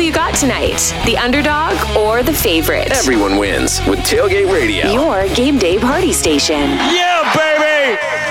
you got tonight? The underdog or the favorite? Everyone wins with Tailgate Radio. Your game day party station. Yeah, baby!